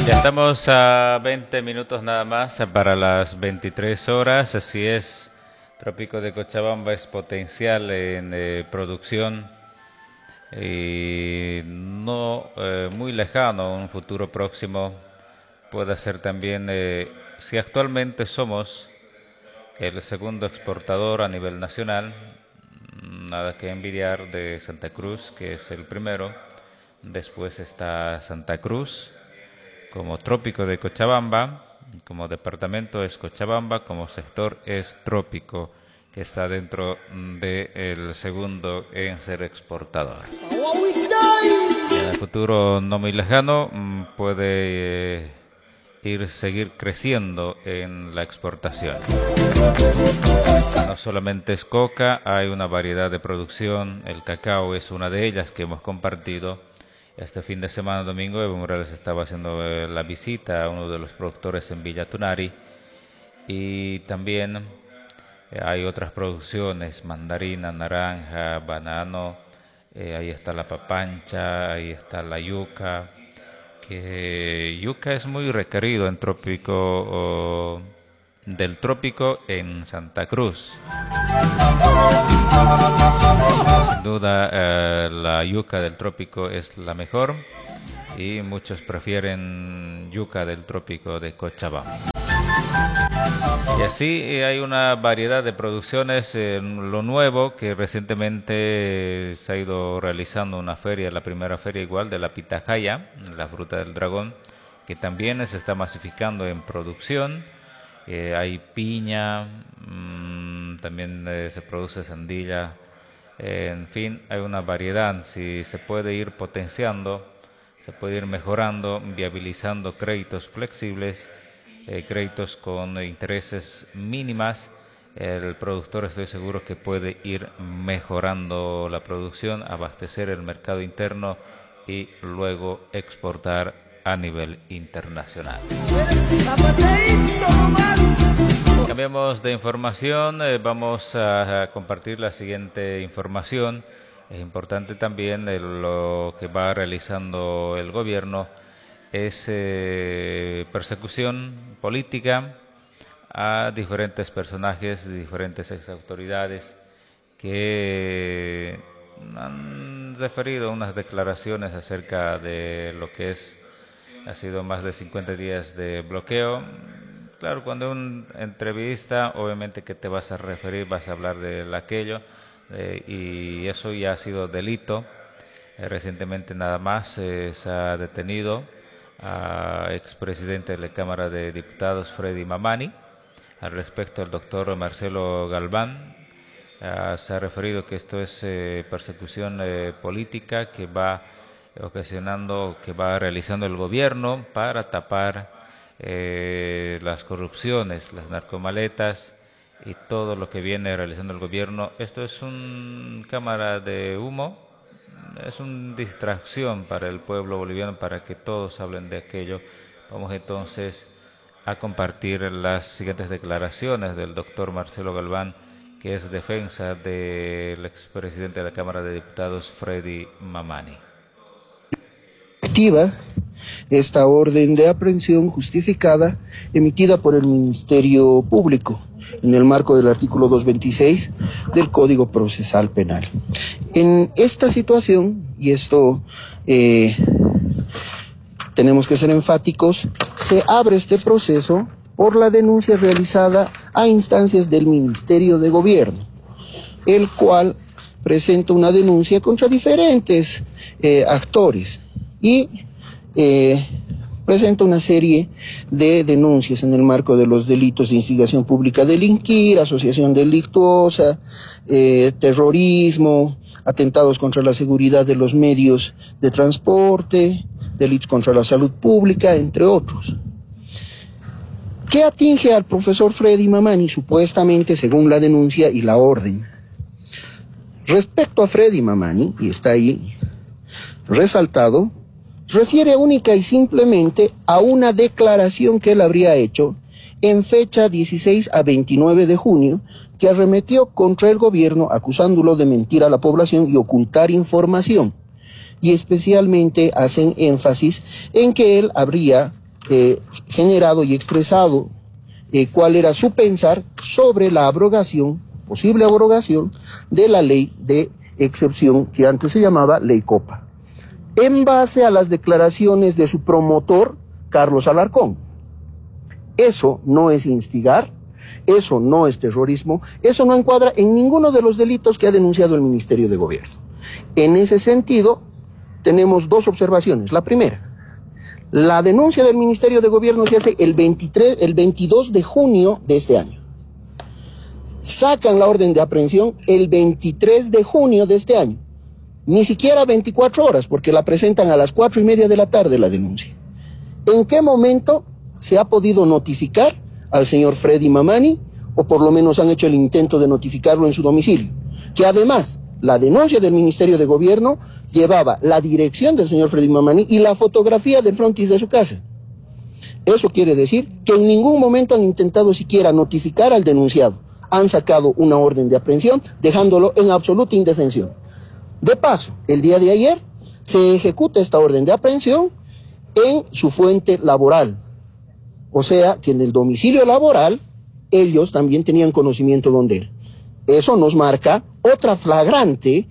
Ya estamos a 20 minutos nada más para las 23 horas, así es. Trópico de Cochabamba es potencial en producción y no muy lejano, un futuro próximo puede ser también, si actualmente somos el segundo exportador a nivel nacional, nada que envidiar de Santa Cruz, que es el primero. Después está Santa Cruz como trópico de Cochabamba, como departamento es Cochabamba, como sector es trópico, que está dentro del segundo en ser exportador. En el futuro no muy lejano puede seguir creciendo en la exportación. No solamente es coca, hay una variedad de producción, el cacao es una de ellas que hemos compartido. Este fin de semana, domingo, Evo Morales estaba haciendo la visita a uno de los productores en Villa Tunari y también hay otras producciones, mandarina, naranja, banano, ahí está la papancha, ahí está la yuca, que yuca es muy requerido en trópico, del trópico en Santa Cruz. Sin duda la yuca del trópico es la mejor y muchos prefieren yuca del trópico de Cochabamba. Y así hay una variedad de producciones. Lo nuevo que recientemente se ha ido realizando una feria, la primera feria igual de la pitahaya, la fruta del dragón, que también se está masificando en producción. Hay piña, también se produce sandía, en fin, hay una variedad. Si se puede ir potenciando, se puede ir mejorando, viabilizando créditos flexibles, créditos con intereses mínimas, el productor estoy seguro que puede ir mejorando la producción, abastecer el mercado interno y luego exportar a nivel internacional. Cambiamos de información, vamos a compartir la siguiente información. Es importante también lo que va realizando el gobierno es persecución política a diferentes personajes, diferentes exautoridades que han referido unas declaraciones acerca de lo que ha sido más de 50 días de bloqueo. Claro, cuando una entrevista, obviamente que te vas a referir, vas a hablar de aquello, y eso ya ha sido delito. Recientemente nada más se ha detenido a expresidente de la Cámara de Diputados, Freddy Mamani. Al respecto, el doctor Marcelo Galván se ha referido que esto es persecución política que va ocasionando, que va realizando el gobierno para tapar las corrupciones, las narcomaletas y todo lo que viene realizando el gobierno. Esto es una cámara de humo, es una distracción para el pueblo boliviano, para que todos hablen de aquello. Vamos entonces a compartir las siguientes declaraciones del doctor Marcelo Galván, que es defensa del expresidente de la Cámara de Diputados, Freddy Mamani. Esta orden de aprehensión justificada emitida por el Ministerio Público en el marco del artículo 226 del Código Procesal Penal. En esta situación, y esto tenemos que ser enfáticos, se abre este proceso por la denuncia realizada a instancias del Ministerio de Gobierno, el cual presenta una denuncia contra diferentes actores y presenta una serie de denuncias en el marco de los delitos de instigación pública a delinquir, asociación delictuosa, terrorismo, atentados contra la seguridad de los medios de transporte, delitos contra la salud pública, entre otros. ¿Qué atinge al profesor Freddy Mamani, supuestamente, según la denuncia y la orden? Respecto a Freddy Mamani, y está ahí resaltado, refiere única y simplemente a una declaración que él habría hecho en fecha 16 a 29 de junio, que arremetió contra el gobierno acusándolo de mentir a la población y ocultar información. Y especialmente hacen énfasis en que él habría generado y expresado cuál era su pensar sobre la abrogación, posible abrogación, de la ley de excepción que antes se llamaba Ley Copa, en base a las declaraciones de su promotor, Carlos Alarcón. Eso no es instigar, eso no es terrorismo, eso no encuadra en ninguno de los delitos que ha denunciado el Ministerio de Gobierno. En ese sentido, tenemos dos observaciones. La primera, la denuncia del Ministerio de Gobierno se hace el 22 de junio de este año. Sacan la orden de aprehensión el 23 de junio de este año. Ni siquiera 24 horas, porque la presentan a las 4:30 de la tarde la denuncia. ¿En qué momento se ha podido notificar al señor Freddy Mamani, o por lo menos han hecho el intento de notificarlo en su domicilio? Que además, la denuncia del Ministerio de Gobierno llevaba la dirección del señor Freddy Mamani y la fotografía del frontis de su casa. Eso quiere decir que en ningún momento han intentado siquiera notificar al denunciado. Han sacado una orden de aprehensión, dejándolo en absoluta indefensión. De paso, el día de ayer se ejecuta esta orden de aprehensión en su fuente laboral. O sea, que en el domicilio laboral ellos también tenían conocimiento donde era. Eso nos marca otra flagrante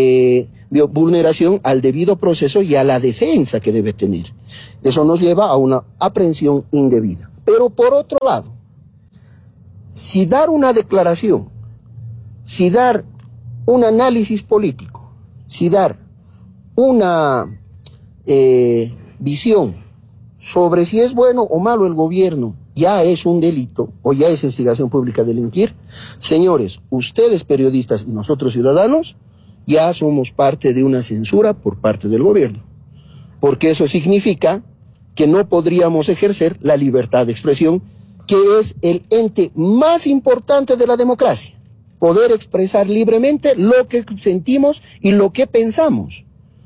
vulneración al debido proceso y a la defensa que debe tener. Eso nos lleva a una aprehensión indebida. Pero por otro lado, si dar una declaración, si dar un análisis político, si dar una visión sobre si es bueno o malo el gobierno, ya es un delito o ya es instigación pública a delinquir, señores, ustedes periodistas y nosotros ciudadanos, ya somos parte de una censura por parte del gobierno. Porque eso significa que no podríamos ejercer la libertad de expresión, que es el ente más importante de la democracia. Poder expresar libremente lo que sentimos y lo que pensamos.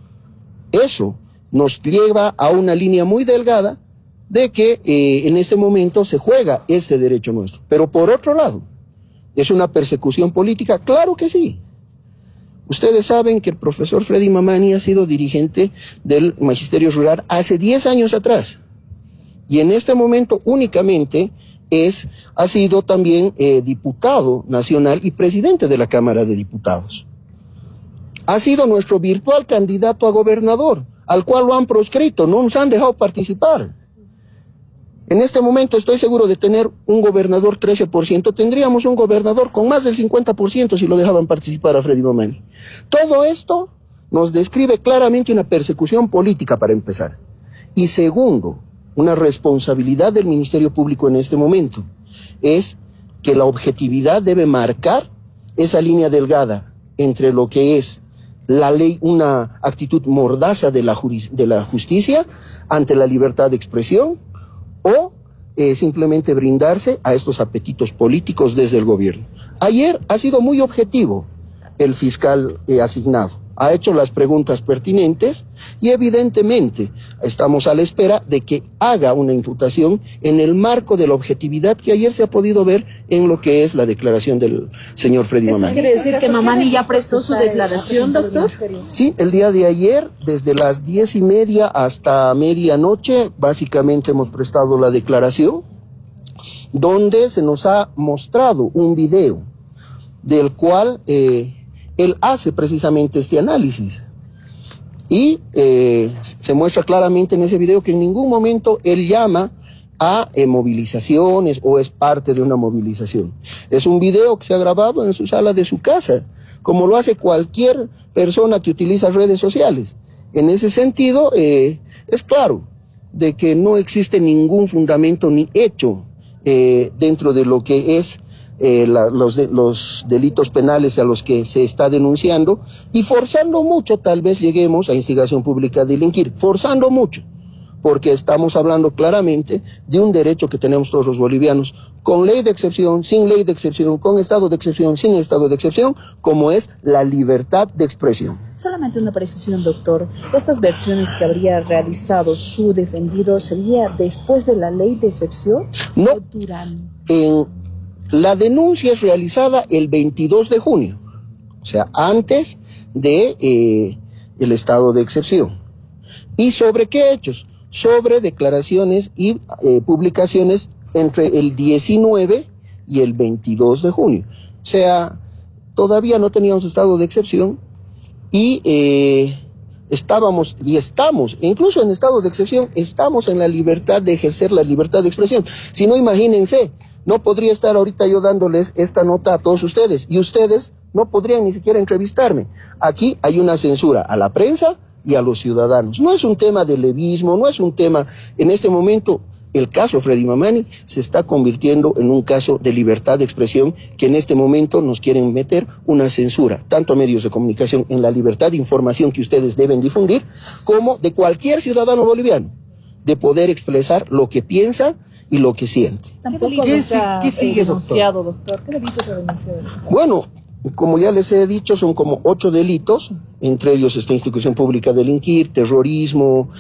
Eso nos lleva a una línea muy delgada de que en este momento se juega ese derecho nuestro. Pero por otro lado, ¿es una persecución política? Claro que sí. Ustedes saben que el profesor Freddy Mamani ha sido dirigente del Magisterio Rural hace 10 años atrás. Y en este momento únicamente ha sido también diputado nacional y presidente de la Cámara de Diputados. Ha sido nuestro virtual candidato a gobernador, al cual lo han proscrito, no nos han dejado participar. En este momento estoy seguro de tener un gobernador 13%, tendríamos un gobernador con más del 50% si lo dejaban participar a Freddy Mamani. Todo esto nos describe claramente una persecución política para empezar. Y segundo, una responsabilidad del Ministerio Público en este momento es que la objetividad debe marcar esa línea delgada entre lo que es la ley, una actitud mordaza de la justicia ante la libertad de expresión, o simplemente brindarse a estos apetitos políticos desde el gobierno. Ayer ha sido muy objetivo el fiscal asignado. Ha hecho las preguntas pertinentes y evidentemente estamos a la espera de que haga una imputación en el marco de la objetividad que ayer se ha podido ver en lo que es la declaración del señor Freddy Mamani. ¿Eso quiere decir que Mamani ya prestó su declaración, doctor? Sí, el día de ayer, desde las 10:30 hasta medianoche, básicamente hemos prestado la declaración, donde se nos ha mostrado un video del cual él hace precisamente este análisis. Y se muestra claramente en ese video que en ningún momento él llama a movilizaciones o es parte de una movilización. Es un video que se ha grabado en su sala de su casa, como lo hace cualquier persona que utiliza redes sociales. En ese sentido, es claro de que no existe ningún fundamento ni hecho dentro de lo que es los delitos penales a los que se está denunciando, y forzando mucho tal vez lleguemos a instigación pública a delinquir, forzando mucho, porque estamos hablando claramente de un derecho que tenemos todos los bolivianos, con ley de excepción, sin ley de excepción, con estado de excepción, sin estado de excepción, como es la libertad de expresión. Solamente una precisión, doctor. Estas versiones que habría realizado su defendido, ¿sería después de la ley de excepción? No, ¿O durante? La denuncia es realizada el 22 de junio, o sea, antes de el estado de excepción. ¿Y sobre qué hechos? sobre declaraciones y publicaciones entre el 19 y el 22 de junio. O sea, todavía no teníamos estado de excepción y estamos, incluso en estado de excepción, estamos en la libertad de ejercer la libertad de expresión. Si no, imagínense, no podría estar ahorita yo dándoles esta nota a todos ustedes y ustedes no podrían ni siquiera entrevistarme. Aquí hay una censura a la prensa y a los ciudadanos. No es un tema de levismo, no es un tema, en este momento, el caso Freddy Mamani se está convirtiendo en un caso de libertad de expresión que en este momento nos quieren meter una censura, tanto a medios de comunicación en la libertad de información que ustedes deben difundir, como de cualquier ciudadano boliviano, de poder expresar lo que piensa y lo que siente. ¿Qué sigue, doctor? ¿Qué delitos ha denunciado? Bueno, como ya les he dicho, son como 8 delitos, entre ellos está institución pública delinquir, terrorismo,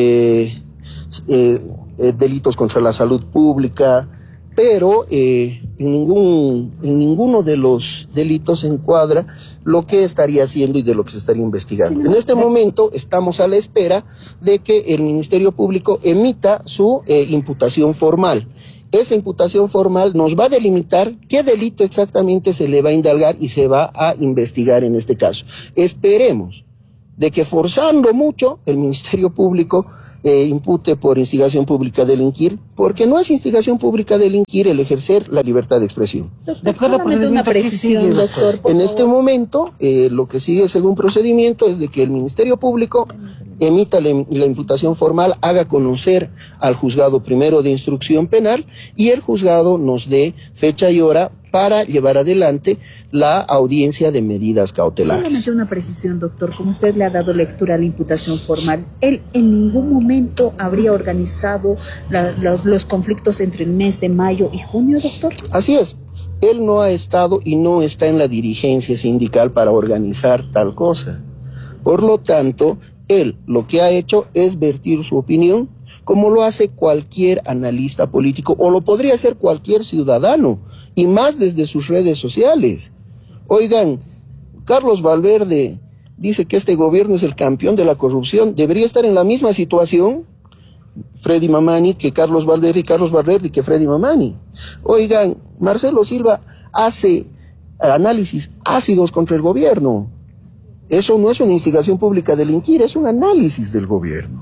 delitos contra la salud pública, pero en ninguno de los delitos se encuadra lo que estaría haciendo y de lo que se estaría investigando. En este momento estamos a la espera de que el Ministerio Público emita su imputación formal. Esa imputación formal nos va a delimitar qué delito exactamente se le va a indagar y se va a investigar en este caso. Esperemos de que forzando mucho el Ministerio Público impute por instigación pública a delinquir, porque no es instigación pública a delinquir el ejercer la libertad de expresión. Doctor, solamente una precisión, doctor. En este momento, lo que sigue según procedimiento es de que el Ministerio Público emita la imputación formal, haga conocer al juzgado primero de instrucción penal y el juzgado nos dé fecha y hora para llevar adelante la audiencia de medidas cautelares. Solamente una precisión, doctor. Como usted le ha dado lectura a la imputación formal, ¿él en ningún momento habría organizado los conflictos entre el mes de mayo y junio, doctor? Así es. Él no ha estado y no está en la dirigencia sindical para organizar tal cosa. Por lo tanto, él lo que ha hecho es vertir su opinión, como lo hace cualquier analista político, o lo podría hacer cualquier ciudadano, y más desde sus redes sociales. Oigan, Carlos Valverde dice que este gobierno es el campeón de la corrupción. Debería estar en la misma situación Freddy Mamani que Carlos Valverde y Carlos Valverde que Freddy Mamani. Oigan, Marcelo Silva hace análisis ácidos contra el gobierno. Eso no es una instigación pública a delinquir, es un análisis del gobierno.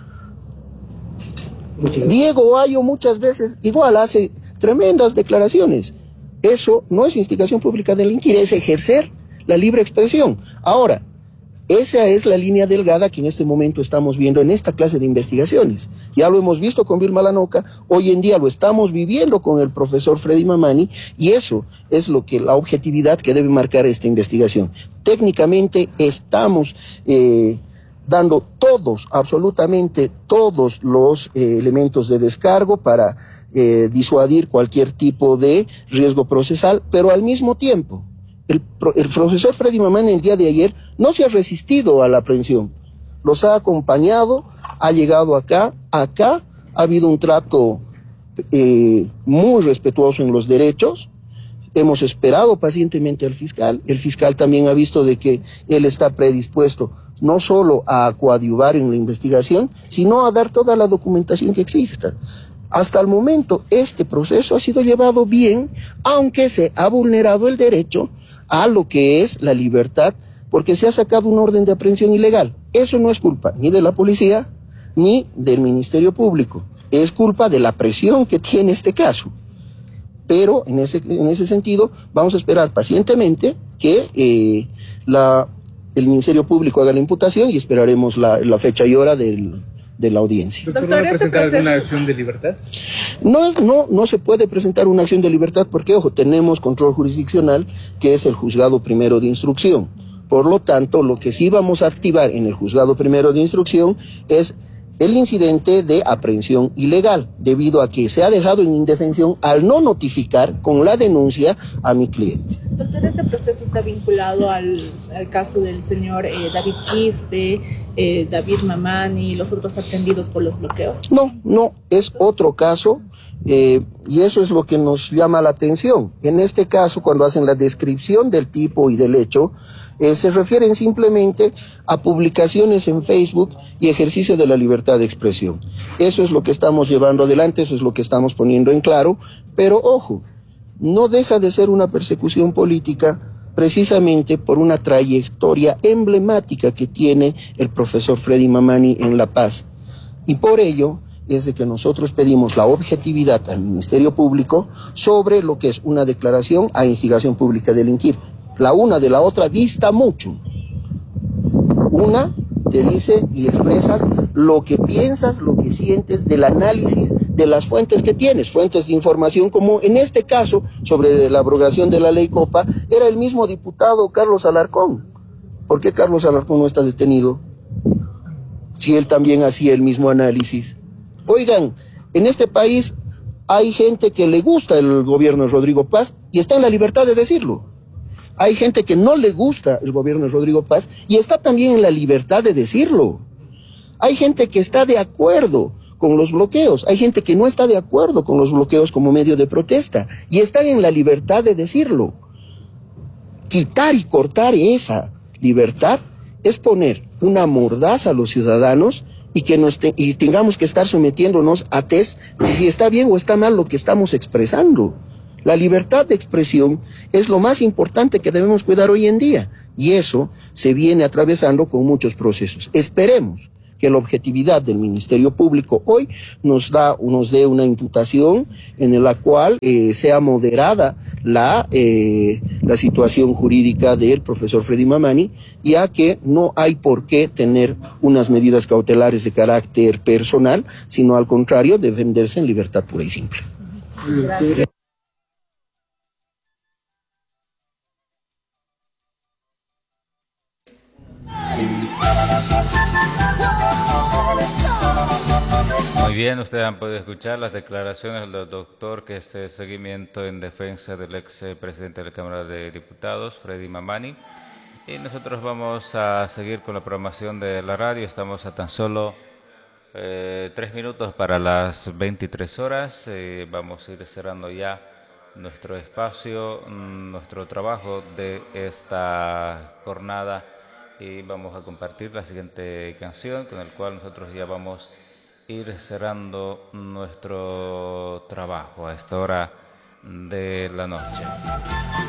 Diego Ayo muchas veces igual hace tremendas declaraciones. Eso no es instigación pública a delinquir, es ejercer la libre expresión. Ahora, esa es la línea delgada que en este momento estamos viendo en esta clase de investigaciones. Ya lo hemos visto con Vilma Lanoca, hoy en día lo estamos viviendo con el profesor Freddy Mamani, y eso es la objetividad que debe marcar esta investigación. Técnicamente estamos dando absolutamente todos los elementos de descargo para disuadir cualquier tipo de riesgo procesal, pero al mismo tiempo, el profesor Freddy Mamani el día de ayer no se ha resistido a la aprehensión, los ha acompañado, ha llegado acá ha habido un trato muy respetuoso en los derechos. Hemos esperado pacientemente al fiscal, el fiscal también ha visto de que él está predispuesto no solo a coadyuvar en la investigación, sino a dar toda la documentación que exista. Hasta el momento, este proceso ha sido llevado bien, aunque se ha vulnerado el derecho a lo que es la libertad, porque se ha sacado un orden de aprehensión ilegal. Eso no es culpa ni de la policía, ni del Ministerio Público. Es culpa de la presión que tiene este caso. Pero en ese sentido, vamos a esperar pacientemente que el Ministerio Público haga la imputación y esperaremos la fecha y hora de la audiencia. ¿Doctor, ¿va a presentar alguna acción de libertad? No se puede presentar una acción de libertad porque, ojo, tenemos control jurisdiccional, que es el juzgado primero de instrucción. Por lo tanto, lo que sí vamos a activar en el juzgado primero de instrucción es el incidente de aprehensión ilegal, debido a que se ha dejado en indefensión al no notificar con la denuncia a mi cliente. Doctor, ¿este proceso está vinculado al caso del señor David Quispe, David Mamani y los otros atendidos por los bloqueos? No, es otro caso, y eso es lo que nos llama la atención. En este caso, cuando hacen la descripción del tipo y del hecho, Se refieren simplemente a publicaciones en Facebook y ejercicio de la libertad de expresión. Eso es lo que estamos llevando adelante, eso es lo que estamos poniendo en claro, pero ojo, no deja de ser una persecución política precisamente por una trayectoria emblemática que tiene el profesor Freddy Mamani en La Paz. Y por ello es de que nosotros pedimos la objetividad al Ministerio Público sobre lo que es una declaración a instigación pública a delinquir. La una de la otra dista mucho. Una te dice y expresas lo que piensas, lo que sientes del análisis de las fuentes que tienes, fuentes de información, como en este caso sobre la abrogación de la ley Copa, era el mismo diputado Carlos Alarcón. ¿Por qué Carlos Alarcón no está detenido? Si él también hacía el mismo análisis. Oigan, en este país hay gente que le gusta el gobierno de Rodrigo Paz y está en la libertad de decirlo. Hay gente que no le gusta el gobierno de Rodrigo Paz y está también en la libertad de decirlo. Hay gente que está de acuerdo con los bloqueos, hay gente que no está de acuerdo con los bloqueos como medio de protesta y están en la libertad de decirlo. Quitar y cortar esa libertad es poner una mordaza a los ciudadanos y que y tengamos que estar sometiéndonos a test de si está bien o está mal lo que estamos expresando. La libertad de expresión es lo más importante que debemos cuidar hoy en día y eso se viene atravesando con muchos procesos. Esperemos que la objetividad del Ministerio Público hoy nos dé una imputación en la cual sea moderada la situación jurídica del profesor Freddy Mamani, ya que no hay por qué tener unas medidas cautelares de carácter personal, sino al contrario, defenderse en libertad pura y simple. Gracias. Muy bien, ustedes han podido escuchar las declaraciones del doctor que este seguimiento en defensa del ex presidente de la Cámara de Diputados, Freddy Mamani. Y nosotros vamos a seguir con la programación de la radio. Estamos a tan solo 3 minutos para las 23 horas. Vamos a ir cerrando ya nuestro espacio, nuestro trabajo de esta jornada. Y vamos a compartir la siguiente canción con el cual nosotros ya vamos ir cerrando nuestro trabajo a esta hora de la noche.